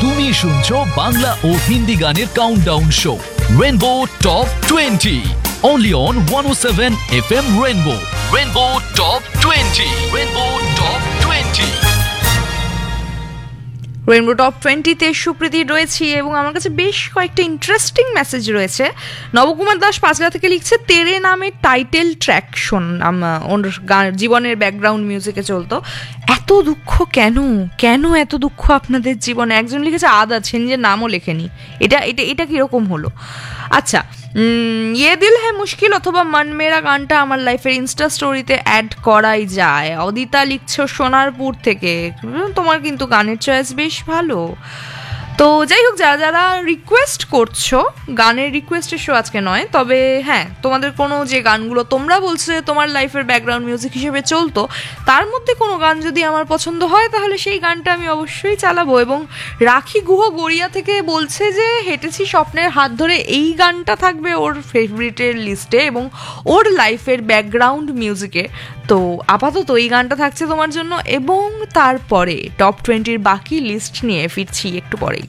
তুমি শুনছো বাংলা ও হিন্দি গানের countdown show rainbow top 20 only on 107 FM Rainbow Top 20 Rainbow Top 20 rainbow top 20-তে Supriti রয়েছি এবং আমার কাছে বেশ কয়েকটা ইন্টারেস্টিং মেসেজ রয়েছে। নবকুমার দাস পাঁচলা থেকে লিখছে, তেরে নামের টাইটেল ট্র্যাক ওর জীবনের ব্যাকগ্রাউন্ড মিউজিকে চলতো। এত দুঃখ কেন কেন এত দুঃখ আপনাদের জীবনে? একজন লিখেছে আদা, সে নিজের নামও লেখেনি। এটা এটা এটা কীরকম হলো? আচ্ছা, ইয়ে দিল হ্যাঁ মুশকিল অথবা মন মেরা গানটা আমার লাইফের ইনস্টা স্টোরিতে অ্যাড করাই যায়। অদিতা লিখছো সোনারপুর থেকে, তোমার কিন্তু গানের চয়েস বেশ ভালো। তো যাই হোক, যারা যারা রিকোয়েস্ট করছো, গানের রিকোয়েস্টের শো আজকে নয়, তবে হ্যাঁ তোমাদের কোনো যে গানগুলো তোমরা বলছো তোমার লাইফের ব্যাকগ্রাউন্ড মিউজিক হিসেবে চলতো, তার মধ্যে কোনো গান যদি আমার পছন্দ হয় তাহলে সেই গানটা আমি অবশ্যই চালাবো। এবং রাখি গুহ গড়িয়া থেকে বলছে যে হেঁটেছি স্বপ্নের হাত ধরে, এই গানটা থাকবে ওর ফেভারিটের লিস্টে এবং ওর লাইফের ব্যাকগ্রাউন্ড মিউজিকে। তো আপাতত এই গানটা থাকছে তোমার জন্য, এবং তারপরে টপ 20-র বাকি লিস্ট নিয়ে ফিরছি একটু পরেই।